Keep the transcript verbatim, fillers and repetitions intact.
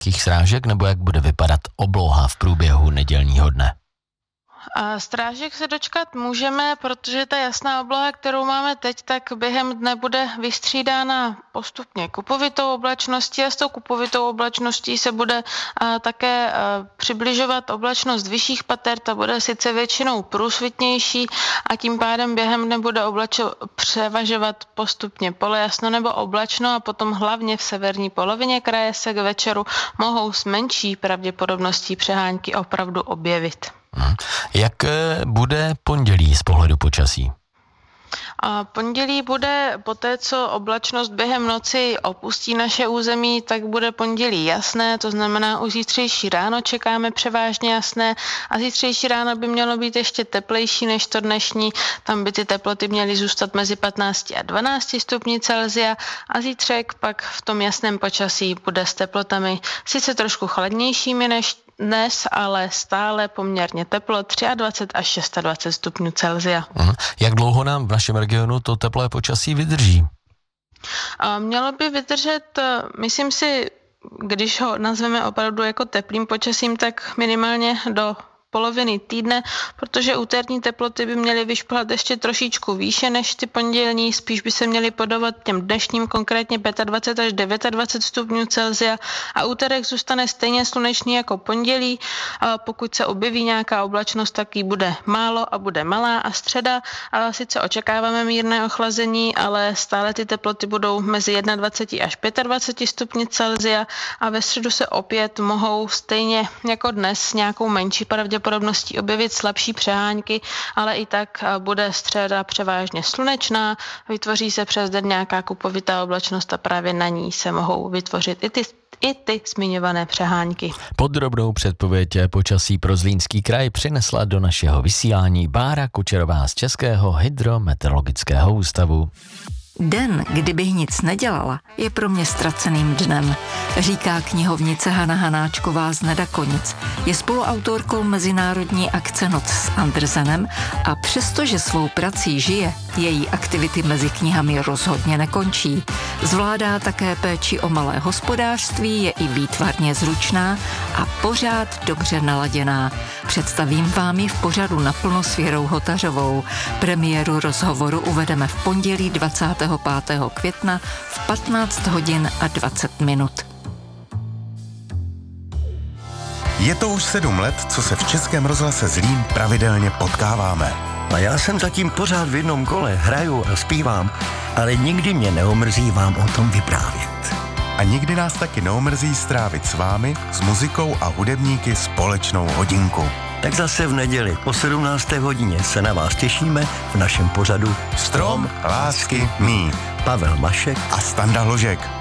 nějakých srážek, nebo jak bude vypadat obloha v průběhu nedělního dne? A strážek se dočkat můžeme, protože ta jasná obloha, kterou máme teď, tak během dne bude vystřídána postupně kupovitou oblačností a s tou kupovitou oblačností se bude a, také a, přibližovat oblačnost vyšších pater, ta bude sice většinou průsvitnější a tím pádem během dne bude oblačo, převažovat postupně polojasno nebo oblačno a potom hlavně v severní polovině kraje se k večeru mohou s menší pravděpodobností přehánky opravdu objevit. Jak bude pondělí z pohledu počasí? A pondělí bude, po té, co oblačnost během noci opustí naše území, tak bude pondělí jasné, to znamená už zítřejší ráno čekáme převážně jasné a zítřejší ráno by mělo být ještě teplejší než to dnešní, tam by ty teploty měly zůstat mezi patnáct a dvanáct stupňů Celsia a zítřek pak v tom jasném počasí bude s teplotami sice trošku chladnějšími než dnes, ale stále poměrně teplo, dvacet tři až dvacet šest stupňů Celsia. Uh-huh. Jak dlouho nám v našem regionu to teplé počasí vydrží? A mělo by vydržet, myslím si, když ho nazveme opravdu jako teplým počasím, tak minimálně do poloviny týdne, protože úterní teploty by měly vyšplhat ještě trošičku výše než ty pondělní, spíš by se měly podobat těm dnešním, konkrétně dvacet pět až dvacet devět stupňů Celsia a úterek zůstane stejně slunečný jako pondělí. A pokud se objeví nějaká oblačnost, tak jí bude málo a bude malá a středa. A sice očekáváme mírné ochlazení, ale stále ty teploty budou mezi dvacet jedna až dvacet pět stupňů Celsia a ve středu se opět mohou stejně jako dnes s nějakou menší pravděpodobností podobností objevit slabší přehánky, ale i tak bude středa převážně slunečná, vytvoří se přes den nějaká kupovitá oblačnost a právě na ní se mohou vytvořit i ty, i ty zmiňované přehánky. Podrobnou předpověď počasí pro Zlínský kraj přinesla do našeho vysílání Bára Kučerová z Českého hydrometeorologického ústavu. Den, kdybych nic nedělala, je pro mě ztraceným dnem, říká knihovnice Hana Hanáčková z Nedakonic. Je spoluautorkou mezinárodní akce Noc s Andersenem a přestože svou prací žije, její aktivity mezi knihami rozhodně nekončí. Zvládá také péči o malé hospodářství, je i výtvarně zručná a pořád dobře naladěná. Představím vám ji v pořadu Naplno s Věrou Hotařovou. Premiéru rozhovoru uvedeme v pondělí dvacátého pátého května v patnáct hodin a dvacet minut. Je to už sedm let, co se v Českém rozhlase Zlín pravidelně potkáváme. A já jsem zatím pořád v jednom kole, hraju a zpívám, ale nikdy mě neomrzí vám o tom vyprávět. A nikdy nás taky neomrzí strávit s vámi, s muzikou a hudebníky společnou hodinku. Tak zase v neděli po sedmnácté hodině se na vás těšíme v našem pořadu Strom lásky mý. Pavel Mašek a Standa Hložek.